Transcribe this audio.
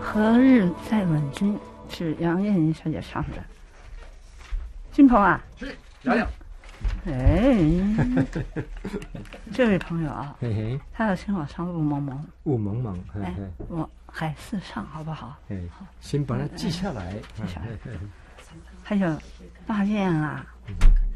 何日再问君，是杨艳小姐唱的。金鹏啊， 是聊聊。 哎，这位朋友啊， 嘿嘿， 他要请我上雾蒙蒙， 雾蒙蒙， 哎，我海四上好不好？ 哎，先把它记下来， 记下来。还有大雁啊，